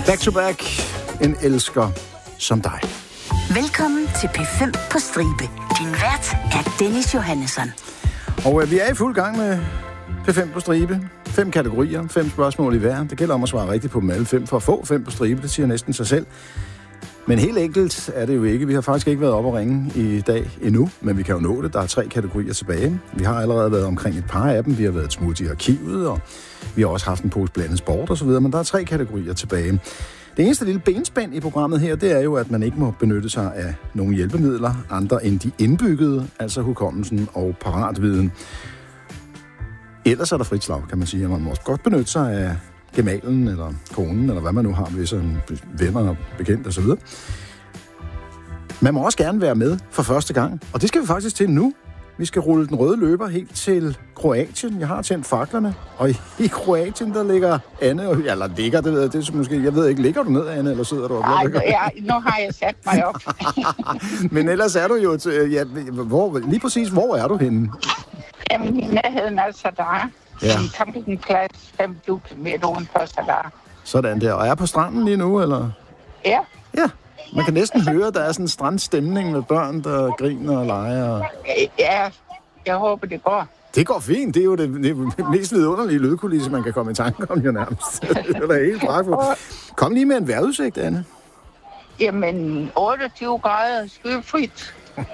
Back to back. En elsker som dig. Velkommen til P5 på stribe. Din vært er Dennis Johannesson. Og vi er i fuld gang med P5 på stribe. 5 kategorier, 5 spørgsmål i hver. Det gælder om at svare rigtigt på dem alle 5 for at få 5 på stribe. Det siger næsten sig selv. Men helt enkelt er det jo ikke. Vi har faktisk ikke været oppe at ringe i dag endnu, men vi kan jo nå det. Der er 3 kategorier tilbage. Vi har allerede været omkring et par af dem. Vi har været smut i arkivet, og vi har også haft en pose blandet sport og så videre, men der er 3 kategorier tilbage. Det eneste lille benspænd i programmet her, det er jo, at man ikke må benytte sig af nogle hjælpemidler, andre end de indbyggede, altså hukommelsen og paratviden. Ellers er der frit slag, kan man sige, at man må også godt benytte sig af gemalen eller konen, eller hvad man nu har ved sådan venner og bekendte osv. Man må også gerne være med for første gang, og det skal vi faktisk til nu. Vi skal rulle den røde løber helt til Kroatien. Jeg har tændt faklerne, og i Kroatien, der ligger Anne, eller ligger, det ved jeg, det er måske, jeg ved ikke, ligger du ned, Anne, eller sidder du op? Nej, nu har jeg sat mig op. Men ellers er du jo, lige præcis, hvor er du henne? Jamen, i nærheden af Sadar. Ja. En campingplads 5 kilometer uden for Sadar. Sådan der. Og er på stranden lige nu, eller? Ja. Ja. Man kan næsten høre, at der er sådan en strandstemning med børn, der griner og leger. Ja, jeg håber, det går. Det går fint. Det er jo det mest vidunderlige lydkulisse, man kan komme i tanke om jo nærmest. Det er da helt pragtfuldt. Kom lige med en vejrudsigt, Anne. Jamen, 28 grader, skyfrit.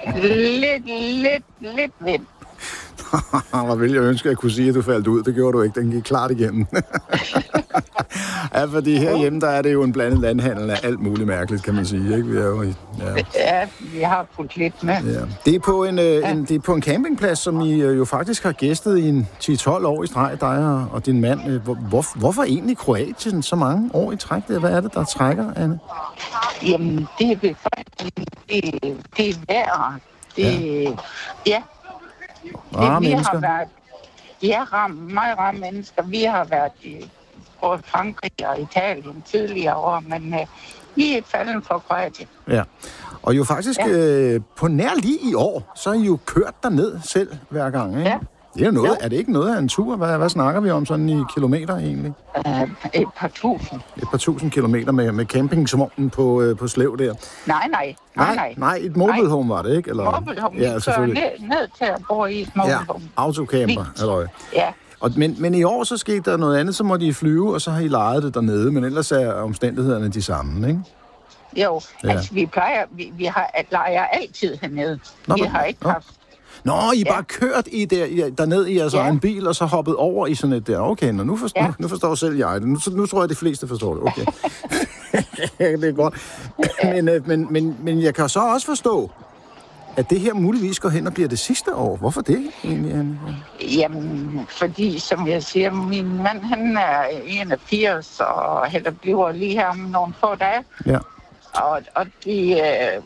Lidt vind. Hvor ville jeg ønske, at jeg kunne sige, at du faldt ud. Det gjorde du ikke. Den gik klart igennem. Ja, fordi herhjemme, der er det jo en blandet landhandel af alt muligt mærkeligt, kan man sige. Ikke? Vi er jo ja, vi har fulgt lidt med. Ja. Det er på en campingplads, som I jo faktisk har gæstet i en 10-12 år i streg, dig og din mand. Hvorfor egentlig Kroatien så mange år i træk? Hvad er det, der trækker, Anne? Jamen, det er befolkningen. Det er vejr. Ja. Vi har været meget ramme mennesker. Vi har været i både Frankrig og Italien tidligere år, men vi er faldet for Kroatien. Ja, og jo faktisk på nær lige i år, så er I jo kørt derned selv hver gang, ikke? Ja. Det er jo noget. Er det ikke noget af en tur? Hvad snakker vi om sådan i kilometer egentlig? Et par tusind. Et par tusind kilometer med campingsvognen på Slev der? Nej. Et mobile home var det, ikke? Eller? Mobile home. Ja, selvfølgelig. Ned til at bo i et mobile home. Autocamper, eller? Ja. Men i år så skete der noget andet, så må de flyve, og så har I lejet det dernede, men ellers er omstændighederne de samme, ikke? Jo, altså vi lejer altid hernede. Vi har ikke haft... Nå, I er bare kørt derned i jeres egen bil, og så hoppet over i sådan et der. Okay, nu forstår selv jeg det. Nu tror jeg, de fleste forstår det. Okay. Det er godt. Men jeg kan så også forstå, at det her muligvis går hen og bliver det sidste år. Hvorfor det egentlig, Anne? Jamen, fordi, som jeg siger, min mand, han er 81, og heller bliver lige her om nogle få dage. Ja. Og de...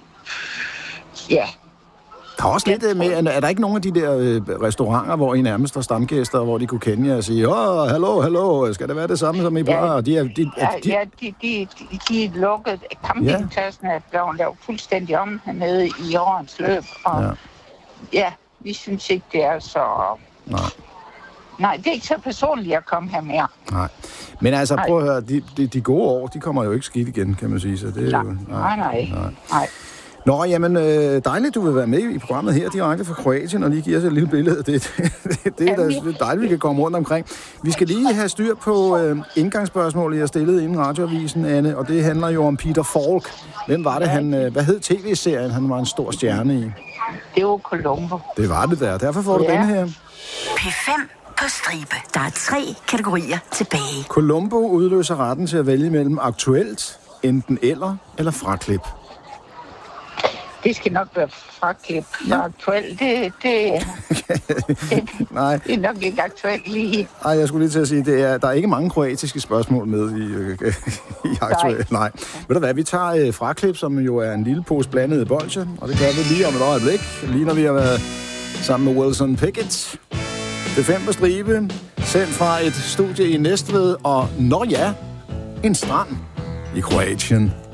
Der er også lidt med, er der ikke nogen af de der restauranter, hvor I nærmest er stamgæster, hvor de kunne kende jer og sige, hallo, skal det være det samme, som I plejer? De er lukket. Campingpladsen er blevet lavet fuldstændig om hernede i årens løb. Og vi synes ikke, det er så... Nej, det er ikke så personligt at komme her mere. Nej. Men altså, prøv at høre, de gode år, de kommer jo ikke skidt igen, kan man sige. Så det er Nej. Nå, jamen, dejligt, du vil være med i programmet her direkte fra Kroatien, og lige give os et lille billede. Det er dejligt, vi kan komme rundt omkring. Vi skal lige have styr på indgangsspørgsmålet, jeg stillede inden radioavisen, Anne, og det handler jo om Peter Falk. Hvem var det, hvad hed tv-serien, han var en stor stjerne i? Det var Columbo. Det var det der, derfor får du denne her. P5 på stribe. Der er 3 kategorier tilbage. Columbo udløser retten til at vælge mellem aktuelt, enten eller fraklip. Det skal nok være fraklip. Ja. Aktuelt, det er nok ikke aktuelt lige. Nej, jeg skulle lige til at sige, der er ikke mange kroatiske spørgsmål med i aktuelt. Nej. Ved du hvad, vi tager fraklip, som jo er en lille pose blandede bolsjer, og det gør vi lige om et øjeblik. Lige når vi har været sammen med Wilson Pickett. Det 5 på stribe, sendt fra et studie i Næstved, og en strand i Kroatien.